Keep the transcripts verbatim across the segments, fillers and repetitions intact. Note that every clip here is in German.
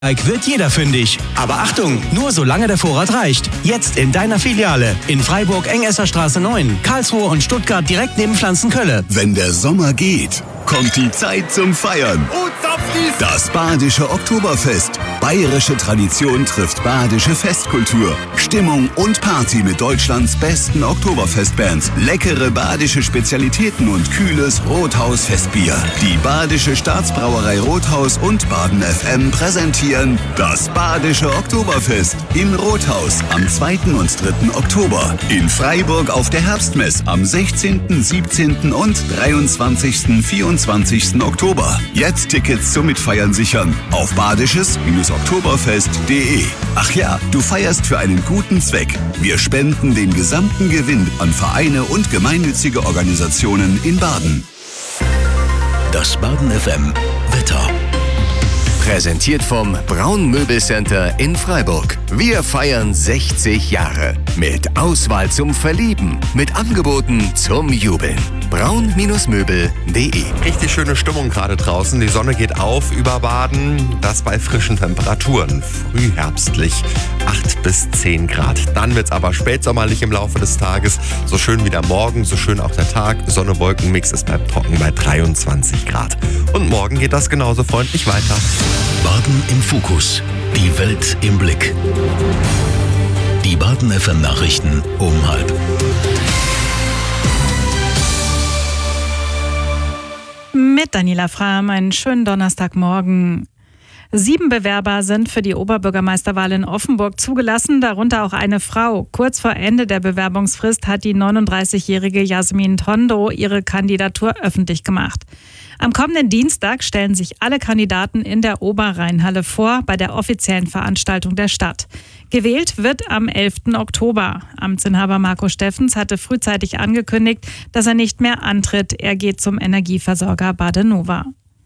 Wird jeder fündig. Aber Achtung, nur solange der Vorrat reicht. Jetzt in deiner Filiale. In Freiburg, Engesserstraße neun, Karlsruhe und Stuttgart direkt neben Pflanzenkölle. Wenn der Sommer geht, kommt die Zeit zum Feiern. Das Badische Oktoberfest. Bayerische Tradition trifft badische Festkultur. Stimmung und Party mit Deutschlands besten Oktoberfestbands. Leckere badische Spezialitäten und kühles Rothaus-Festbier. Die Badische Staatsbrauerei Rothaus und Baden F M präsentieren das Badische Oktoberfest in Rothaus am zweiten und dritten Oktober. In Freiburg auf der Herbstmess am sechzehnten, siebzehnten und dreiundzwanzigsten, vierundzwanzigsten Oktober. Jetzt Tickets zum Mitfeiern sichern auf badisches Oktoberfest punkt de. Ach ja, du feierst für einen guten Zweck. Wir spenden den gesamten Gewinn an Vereine und gemeinnützige Organisationen in Baden. Das Baden F M Wetter. Präsentiert vom Braun Möbelcenter in Freiburg. Wir feiern sechzig Jahre. Mit Auswahl zum Verlieben. Mit Angeboten zum Jubeln. braun Möbel punkt de. Richtig schöne Stimmung gerade draußen. Die Sonne geht auf über Baden. Das bei frischen Temperaturen. Frühherbstlich acht bis zehn Grad. Dann wird es aber spätsommerlich im Laufe des Tages. So schön wie der Morgen, so schön auch der Tag. Sonne-Wolken-Mix, es bleibt trocken bei dreiundzwanzig Grad. Und morgen geht das genauso freundlich weiter. Baden im Fokus. Die Welt im Blick. Die Baden F M Nachrichten um halb. Mit Daniela Frahm, einen schönen Donnerstagmorgen. Sieben Bewerber sind für die Oberbürgermeisterwahl in Offenburg zugelassen, darunter auch eine Frau. Kurz vor Ende der Bewerbungsfrist hat die neununddreißigjährige Jasmin Tondo ihre Kandidatur öffentlich gemacht. Am kommenden Dienstag stellen sich alle Kandidaten in der Oberrheinhalle vor bei der offiziellen Veranstaltung der Stadt. Gewählt wird am elften Oktober. Amtsinhaber Marco Steffens hatte frühzeitig angekündigt, dass er nicht mehr antritt. Er geht zum Energieversorger Badenova.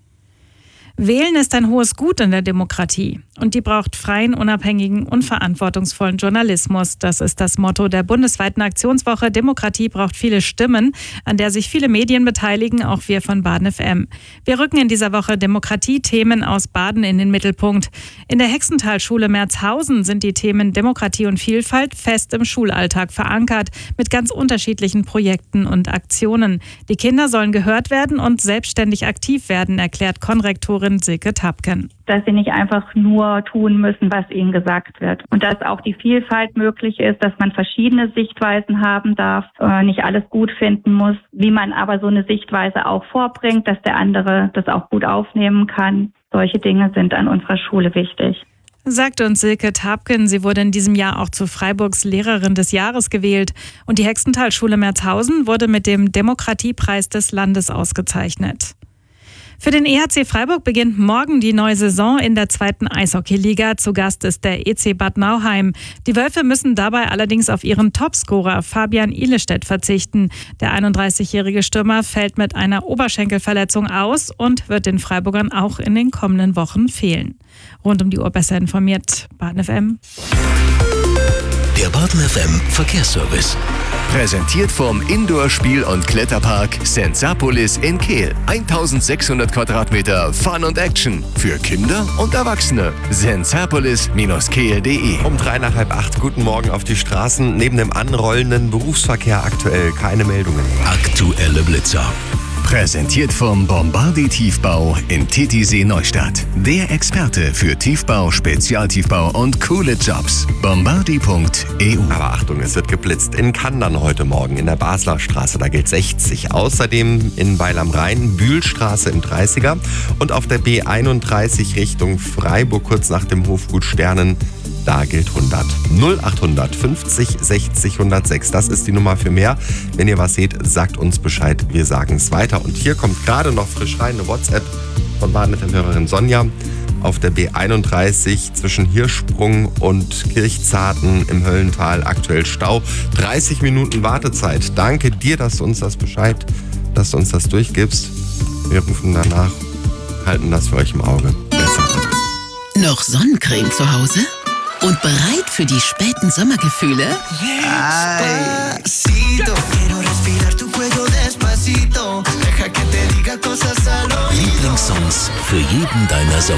Wählen ist ein hohes Gut in der Demokratie und die braucht freien, unabhängigen und verantwortungsvollen Journalismus. Das ist das Motto der bundesweiten Aktionswoche Demokratie braucht viele Stimmen, an der sich viele Medien beteiligen, auch wir von Baden F M. Wir rücken in dieser Woche Demokratiethemen aus Baden in den Mittelpunkt. In der Hexenthalschule Merzhausen sind die Themen Demokratie und Vielfalt fest im Schulalltag verankert, mit ganz unterschiedlichen Projekten und Aktionen. Die Kinder sollen gehört werden und selbstständig aktiv werden, erklärt Konrektorin Silke Tapken. Dass sie nicht einfach nur tun müssen, was ihnen gesagt wird. Und dass auch die Vielfalt möglich ist, dass man verschiedene Sichtweisen haben darf, äh, nicht alles gut finden muss, wie man aber so eine Sichtweise auch vorbringt, dass der andere das auch gut aufnehmen kann. Solche Dinge sind an unserer Schule wichtig. Sagt uns Silke Tapken. Sie wurde in diesem Jahr auch zu Freiburgs Lehrerin des Jahres gewählt. Und die Hexenthalschule Merzhausen wurde mit dem Demokratiepreis des Landes ausgezeichnet. Für den E H C Freiburg beginnt morgen die neue Saison in der zweiten Eishockeyliga. Zu Gast ist der E C Bad Nauheim. Die Wölfe müssen dabei allerdings auf ihren Topscorer Fabian Ihlestedt verzichten. Der einunddreißigjährige Stürmer fällt mit einer Oberschenkelverletzung aus und wird den Freiburgern auch in den kommenden Wochen fehlen. Rund um die Uhr besser informiert Baden F M. Der Baden F M Verkehrsservice. Präsentiert vom Indoor-Spiel- und Kletterpark Sensapolis in Kehl. eintausendsechshundert Quadratmeter Fun und Action für Kinder und Erwachsene. sensapolis Bindestrich kehl punkt de. Um drei nach halb acht, guten Morgen auf die Straßen. Neben dem anrollenden Berufsverkehr aktuell keine Meldungen. Aktuelle Blitzer. Präsentiert vom Bombardi Tiefbau in Titisee Neustadt. Der Experte für Tiefbau, Spezialtiefbau und coole Jobs. Bombardi punkt e u. Aber Achtung, es wird geblitzt in Kandern heute Morgen in der Basler Straße, da gilt sechzig. Außerdem in Weil am Rhein, Bühlstraße im dreißiger und auf der B einunddreißig Richtung Freiburg kurz nach dem Hofgut Sternen. Da gilt hundert. null achthundert fünfzig sechzig hundertsechs. Das ist die Nummer für mehr. Wenn ihr was seht, sagt uns Bescheid. Wir sagen es weiter. Und hier kommt gerade noch frisch rein eine WhatsApp von Baden F M-Hörerin Sonja. Auf der B einunddreißig zwischen Hirschsprung und Kirchzarten im Höllental aktuell Stau. dreißig Minuten Wartezeit. Danke dir, dass du uns das Bescheid, dass du uns das durchgibst. Wir rufen danach, halten das für euch im Auge. Besser. Noch Sonnencreme zu Hause? Und bereit für die späten Sommergefühle? Lieblingssongs für jeden deiner Sommer.